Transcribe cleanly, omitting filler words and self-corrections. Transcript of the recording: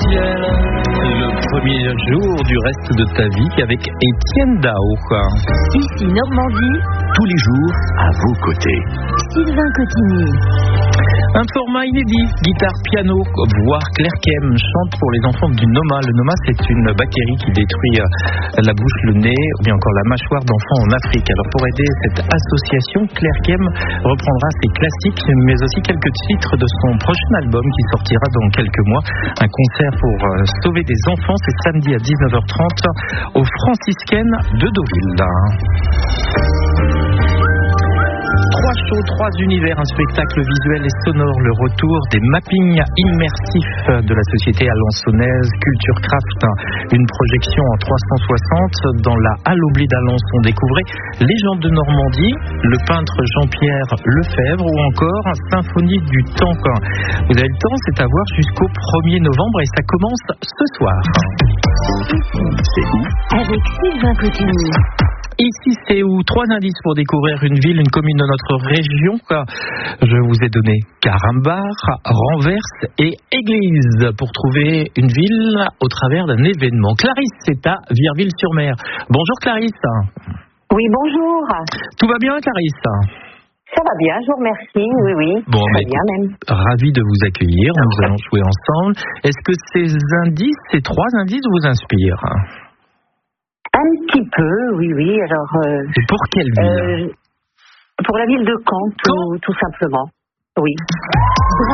ciel. Le premier jour du reste de ta vie avec Étienne Dao. Ici Normandie, tous les jours à vos côtés. Sylvain Cotigny. Un format inédit, guitare, piano, voix. Claire Kem chante pour les enfants du Noma. Le Noma, c'est une bactérie qui détruit la bouche, le nez ou bien encore la mâchoire d'enfants en Afrique. Alors pour aider cette association, Claire Kem reprendra ses classiques mais aussi quelques titres de son prochain album qui sortira dans quelques mois. Un concert pour sauver des enfants, c'est samedi à 19h30 aux Franciscaines de Deauville. 3 shows, 3 univers, un spectacle visuel et sonore, le retour des mappings immersifs de la société alençonnaise Culturecraft, une projection en 360 dans la Halle Oubli d'Alençon. Découvrez Légende de Normandie, le peintre Jean-Pierre Lefebvre ou encore Symphonie du temps. Vous avez le temps, c'est à voir jusqu'au 1er novembre et ça commence ce soir. C'est où ? Avec Sylvain Cotigny. Ici, c'est où 3 indices pour découvrir une ville, une commune de notre région. Je vous ai donné Carambar, Renverse et Église pour trouver une ville au travers d'un événement. Clarisse, c'est à Virville-sur-Mer. Bonjour Clarisse. Oui, bonjour. Tout va bien Clarisse ? Ça va bien, je vous remercie. Oui. Bon, très bien même. Ravi de vous accueillir. Nous allons jouer ensemble. Est-ce que ces 3 indices vous inspirent ? Un petit peu, oui. Alors. Et pour quelle ville ? Pour la ville de Caen, tout simplement. Oui.